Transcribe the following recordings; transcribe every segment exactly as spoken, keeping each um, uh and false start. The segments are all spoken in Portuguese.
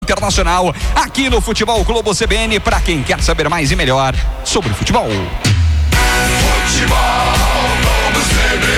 Internacional, aqui no Futebol Globo C B N, para quem quer saber mais e melhor sobre futebol. Futebol Globo C B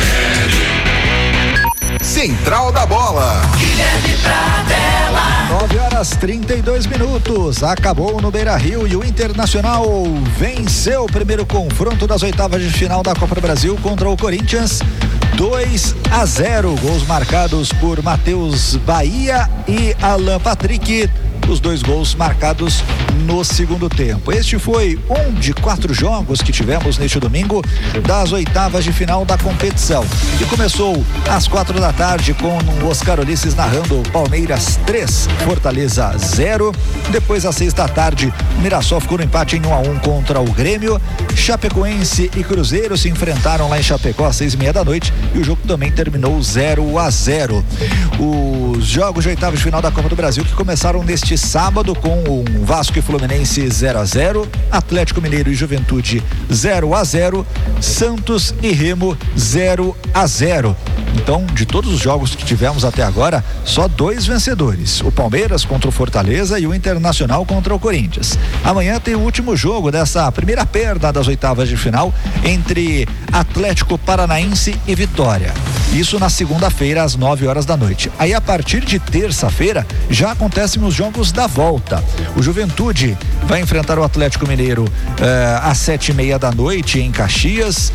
N. Central da Bola. Guilherme Pradella. nove horas trinta e dois minutos. Acabou no Beira-Rio e o Internacional venceu o primeiro confronto das oitavas de final da Copa do Brasil contra o Corinthians. dois a zero. Gols marcados por Matheus Bahia e Alan Patrick. Os dois gols marcados no segundo tempo. Este foi um de quatro jogos que tivemos neste domingo das oitavas de final da competição. E começou às quatro da tarde com o Oscar Ulisses narrando Palmeiras três, Fortaleza zero. Depois às seis da tarde, Mirassol ficou no empate em um a um contra o Grêmio. Chapecoense e Cruzeiro se enfrentaram lá em Chapecó às seis e meia da noite e o jogo também terminou zero a zero. Os jogos de oitavas de final da Copa do Brasil que começaram neste sábado com o Vasco e Fluminense zero a zero, Atlético Mineiro e Juventude zero a zero, Santos e Remo zero a zero. Então, de todos os jogos que tivemos até agora, só dois vencedores: o Palmeiras contra o Fortaleza e o Internacional contra o Corinthians. Amanhã tem o último jogo dessa primeira perda das oitavas de final entre Atlético Paranaense e Vitória. Isso na segunda-feira às nove horas da noite. Aí a partir de terça-feira já acontecem os jogos da volta. O Juventude vai enfrentar o Atlético Mineiro eh, às sete e meia da noite em Caxias.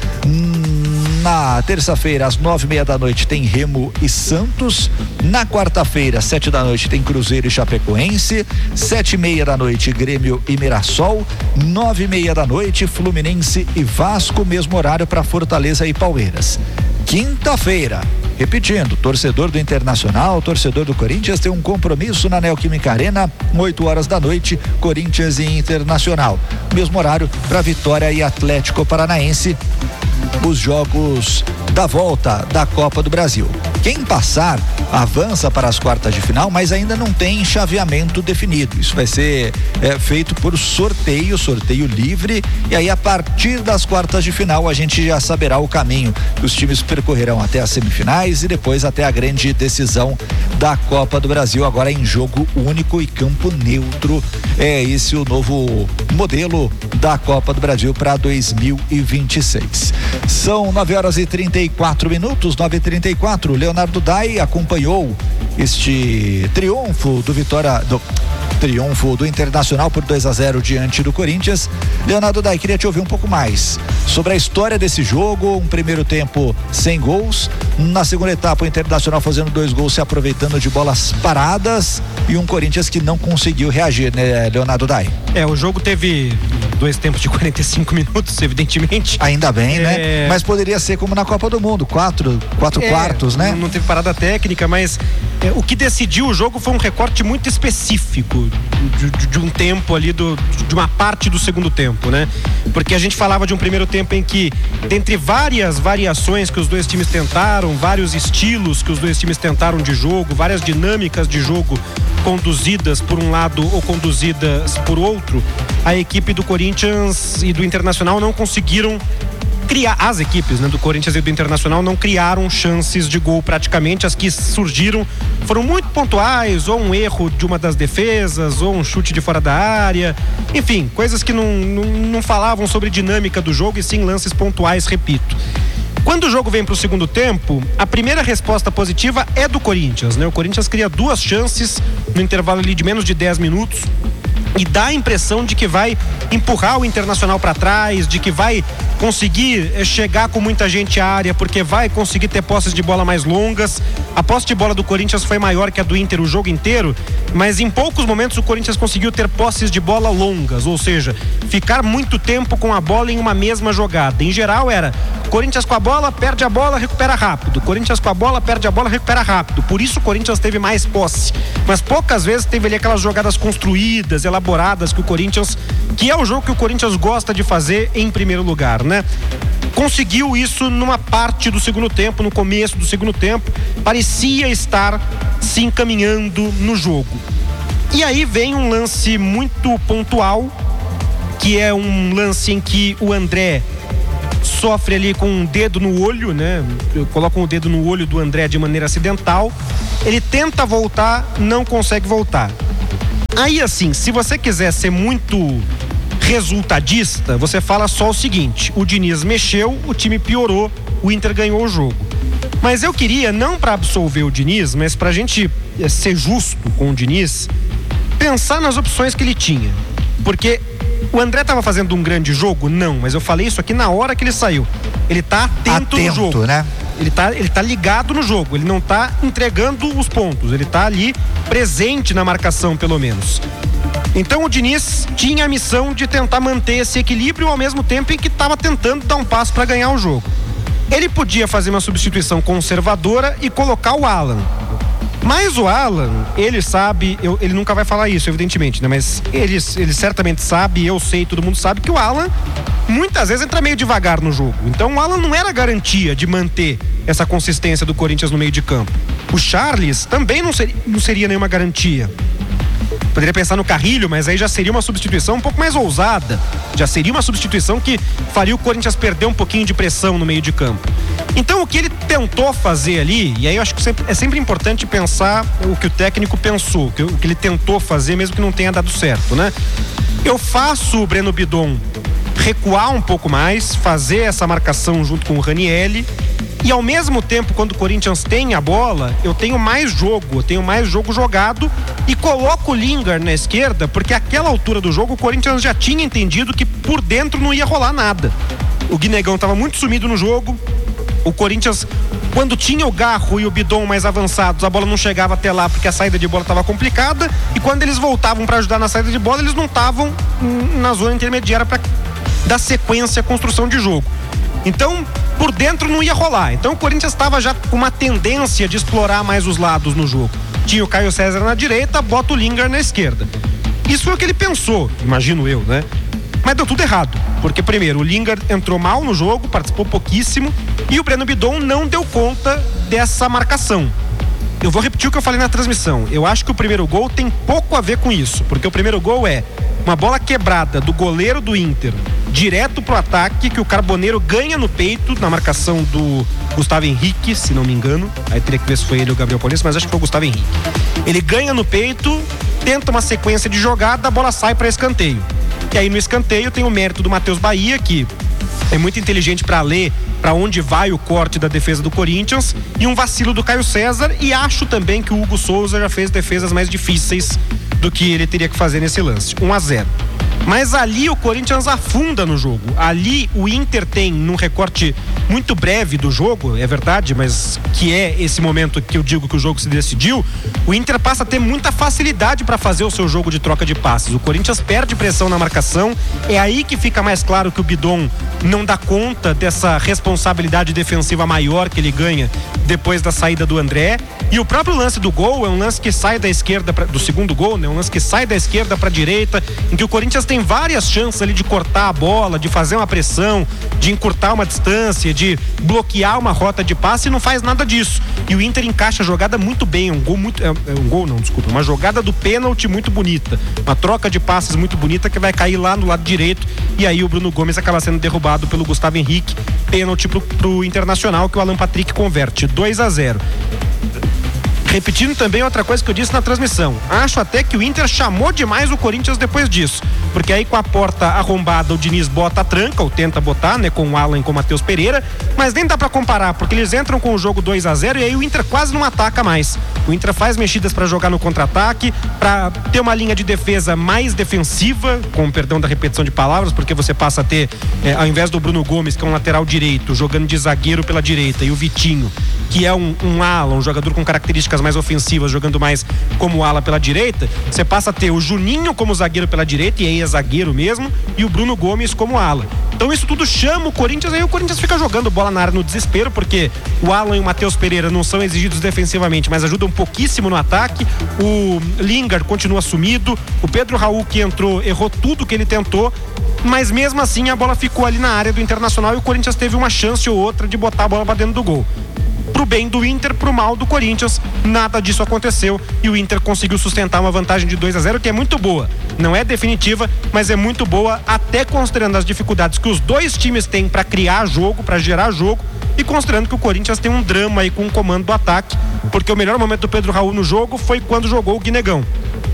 Na terça-feira às nove e meia da noite tem Remo e Santos. Na quarta-feira, sete da noite, tem Cruzeiro e Chapecoense. Sete e meia da noite, Grêmio e Mirassol. Nove e meia da noite, Fluminense e Vasco. Mesmo horário para Fortaleza e Palmeiras. Quinta-feira, repetindo, torcedor do Internacional, torcedor do Corinthians tem um compromisso na Neoquímica Arena, oito horas da noite, Corinthians e Internacional. Mesmo horário para Vitória e Atlético Paranaense, os jogos da volta da Copa do Brasil. Quem passar avança para as quartas de final, mas ainda não tem chaveamento definido. Isso vai ser é, feito por sorteio, sorteio livre, e aí a partir das quartas de final a gente já saberá o caminho que os times percorrerão até as semifinais e depois até a grande decisão da Copa do Brasil, agora em jogo único e campo neutro. É esse o novo modelo da Copa do Brasil para dois mil e vinte e seis. São nove horas e trinta e quatro minutos, nove e trinta e quatro. Leonardo Dai acompanhou este triunfo do Vitória, do triunfo do Internacional por dois a zero diante do Corinthians. Leonardo Dai, queria te ouvir um pouco mais sobre a história desse jogo. Um primeiro tempo sem gols, na segunda etapa o Internacional fazendo dois gols, se aproveitando de bolas paradas, e um Corinthians que não conseguiu reagir, né, Leonardo Dai? É, o jogo teve dois tempos de quarenta e cinco minutos, evidentemente. Ainda bem, é... né? Mas poderia ser como na Copa do Mundo, quatro, quatro é, quartos, né? Não teve parada técnica, mas é, o que decidiu o jogo foi um recorte muito específico de, de, de um tempo ali, do, de uma parte do segundo tempo, né? Porque a gente falava de um primeiro tempo em que, dentre várias variações que os dois times tentaram, vários estilos que os dois times tentaram de jogo, várias dinâmicas de jogo conduzidas por um lado ou conduzidas por outro, a equipe do Corinthians e do Internacional não conseguiram criar, as equipes, né, do Corinthians e do Internacional não criaram chances de gol praticamente. As que surgiram foram muito pontuais, ou um erro de uma das defesas, ou um chute de fora da área, enfim, coisas que não, não, não falavam sobre dinâmica do jogo, e sim lances pontuais, repito. Quando o jogo vem para o segundo tempo, a primeira resposta positiva é do Corinthians, né? O Corinthians cria duas chances no intervalo ali de menos de dez minutos e dá a impressão de que vai empurrar o Internacional para trás, de que vai conseguir chegar com muita gente à área, porque vai conseguir ter posses de bola mais longas. A posse de bola do Corinthians foi maior que a do Inter o jogo inteiro, mas em poucos momentos o Corinthians conseguiu ter posses de bola longas, ou seja, ficar muito tempo com a bola em uma mesma jogada. Em geral era Corinthians com a bola, perde a bola, recupera rápido. Corinthians com a bola, perde a bola, recupera rápido. Por isso o Corinthians teve mais posse, mas poucas vezes teve ali aquelas jogadas construídas, elaboradas, que o Corinthians, que é o jogo que o Corinthians gosta de fazer em primeiro lugar, né? Conseguiu isso numa parte do segundo tempo, no começo do segundo tempo, parecia estar se encaminhando no jogo. E aí vem um lance muito pontual, que é um lance em que o André sofre ali com um dedo no olho, né? Colocam o dedo no olho do André de maneira acidental. Ele tenta voltar, não consegue voltar. Aí assim, se você quiser ser muito resultadista, você fala só o seguinte: o Diniz mexeu, o time piorou, o Inter ganhou o jogo. Mas eu queria, não para absolver o Diniz, mas pra gente ser justo com o Diniz, pensar nas opções que ele tinha. Porque o André estava fazendo um grande jogo? Não, mas eu falei isso aqui na hora que ele saiu. Ele tá atento, atento no jogo. Né? Ele tá, ele tá ligado no jogo, ele não tá entregando os pontos, ele tá ali presente na marcação, pelo menos. Então o Diniz tinha a missão de tentar manter esse equilíbrio ao mesmo tempo em que estava tentando dar um passo para ganhar o jogo. Ele podia fazer uma substituição conservadora e colocar o Alan. Mas o Alan, ele sabe, eu, ele nunca vai falar isso, evidentemente, né? Mas ele, ele certamente sabe, eu sei, todo mundo sabe que o Alan muitas vezes entra meio devagar no jogo. Então o Alan não era garantia de manter essa consistência do Corinthians no meio de campo. O Charles também não seria, não seria nenhuma garantia. Poderia pensar no Carrilho, mas aí já seria uma substituição um pouco mais ousada. Já seria uma substituição que faria o Corinthians perder um pouquinho de pressão no meio de campo. Então o que ele tentou fazer ali, e aí eu acho que sempre, é sempre importante pensar o que o técnico pensou, o que, o que ele tentou fazer, mesmo que não tenha dado certo, né? Eu faço o Breno Bidon recuar um pouco mais, fazer essa marcação junto com o Ranielli, e ao mesmo tempo, quando o Corinthians tem a bola, eu tenho mais jogo, eu tenho mais jogo jogado e coloco o Lingard na esquerda, porque àquela altura do jogo o Corinthians já tinha entendido que por dentro não ia rolar nada. O Guinegão estava muito sumido no jogo, o Corinthians, quando tinha o Garro e o Bidon mais avançados, a bola não chegava até lá porque a saída de bola estava complicada, e quando eles voltavam para ajudar na saída de bola, eles não estavam na zona intermediária para dar sequência à construção de jogo. Então, por dentro não ia rolar. Então o Corinthians estava já com uma tendência de explorar mais os lados no jogo. Tinha o Caio César na direita, bota o Lingard na esquerda. Isso foi o que ele pensou, imagino eu, né? Mas deu tudo errado, porque primeiro o Lingard entrou mal no jogo, participou pouquíssimo, e o Breno Bidon não deu conta dessa marcação. Eu vou repetir o que eu falei na transmissão. Eu acho que o primeiro gol tem pouco a ver com isso, porque o primeiro gol é uma bola quebrada do goleiro do Inter direto pro ataque, que o Carboneiro ganha no peito na marcação do Gustavo Henrique, se não me engano. Aí teria que ver se foi ele ou o Gabriel Paulista, mas acho que foi o Gustavo Henrique. Ele ganha no peito, tenta uma sequência de jogada, a bola sai para escanteio. E aí no escanteio tem o mérito do Matheus Bahia, que é muito inteligente para ler para onde vai o corte da defesa do Corinthians, e um vacilo do Caio César, e acho também que o Hugo Souza já fez defesas mais difíceis do que ele teria que fazer nesse lance. um a zero. Mas ali o Corinthians afunda no jogo. Ali o Inter tem, num recorte muito breve do jogo, é verdade, mas que é esse momento que eu digo que o jogo se decidiu, o Inter passa a ter muita facilidade para fazer o seu jogo de troca de passes. O Corinthians perde pressão na marcação, é aí que fica mais claro que o Bidon não dá conta dessa responsabilidade defensiva maior que ele ganha depois da saída do André. E o próprio lance do gol é um lance que sai da esquerda pra, do segundo gol, né? Um lance que sai da esquerda para a direita, em que o Corinthians tem várias chances ali de cortar a bola, de fazer uma pressão, de encurtar uma distância, de bloquear uma rota de passe, e não faz nada disso. E o Inter encaixa a jogada muito bem, um gol muito, é, é um gol não, desculpa, uma jogada do pênalti muito bonita, uma troca de passes muito bonita que vai cair lá no lado direito, e aí o Bruno Gomes acaba sendo derrubado pelo Gustavo Henrique, pênalti pro, pro Internacional, que o Alan Patrick converte, dois a zero. Repetindo também outra coisa que eu disse na transmissão, acho até que o Inter chamou demais o Corinthians depois disso, porque aí com a porta arrombada o Diniz bota a tranca, ou tenta botar, né, com o Alan e com o Matheus Pereira, mas nem dá pra comparar, porque eles entram com o jogo dois a zero e aí o Inter quase não ataca mais. O Inter faz mexidas pra jogar no contra-ataque, pra ter uma linha de defesa mais defensiva, com perdão da repetição de palavras, porque você passa a ter, é, ao invés do Bruno Gomes, que é um lateral direito, jogando de zagueiro pela direita, e o Vitinho, que é um, um ala, um jogador com características mais ofensivas, jogando mais como ala pela direita, você passa a ter o Juninho como zagueiro pela direita, e aí é zagueiro mesmo, e o Bruno Gomes como ala. Então isso tudo chama o Corinthians, aí o Corinthians fica jogando bola na área no desespero, porque o Alan e o Matheus Pereira não são exigidos defensivamente, mas ajudam pouquíssimo no ataque. O Lingard continua sumido, o Pedro Raul, que entrou, errou tudo que ele tentou, mas mesmo assim a bola ficou ali na área do Internacional e o Corinthians teve uma chance ou outra de botar a bola pra dentro do gol. Pro bem do Inter, pro mal do Corinthians, nada disso aconteceu e o Inter conseguiu sustentar uma vantagem de dois a zero, que é muito boa. Não é definitiva, mas é muito boa, até considerando as dificuldades que os dois times têm para criar jogo, para gerar jogo, e considerando que o Corinthians tem um drama aí com o comando do ataque, porque o melhor momento do Pedro Raul no jogo foi quando jogou o Guinegão.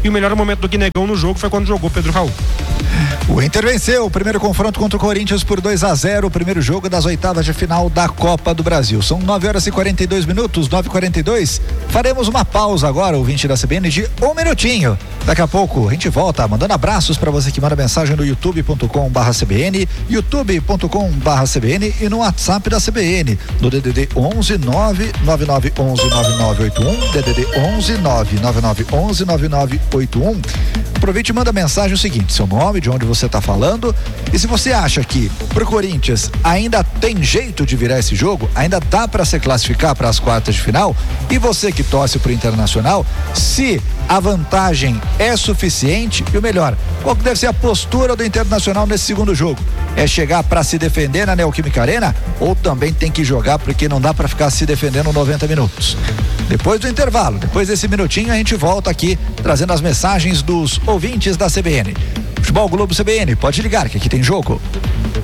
e o melhor momento do Guinegão no jogo foi quando jogou Pedro Raul. O Inter venceu o primeiro confronto contra o Corinthians por dois a zero, o primeiro jogo das oitavas de final da Copa do Brasil. São nove horas e quarenta e dois minutos, nove e quarenta e dois. Faremos uma pausa agora, ouvinte da C B N, de um minutinho. Daqui a pouco a gente volta mandando abraços para você que manda mensagem no youtube ponto com barra C B N, youtube ponto com barra C B N e no WhatsApp da C B N, no D D D onze nove nove nove onze nove nove oito um, D D D onze nove nove nove onze nove nove oito um. Aproveite e manda mensagem o seguinte: seu nome, de onde você está falando, e se você acha que pro Corinthians ainda tem jeito de virar esse jogo, ainda dá para se classificar para as quartas de final, e você que torce pro Internacional, se a vantagem é suficiente, e o melhor, qual que deve ser a postura do Internacional nesse segundo jogo? É chegar para se defender na Neoquímica Arena, ou também tem que jogar porque não dá para ficar se defendendo noventa minutos? Depois do intervalo, depois desse minutinho, a gente volta aqui trazendo as mensagens dos ouvintes da C B N. Futebol Globo C B N, pode ligar que aqui tem jogo.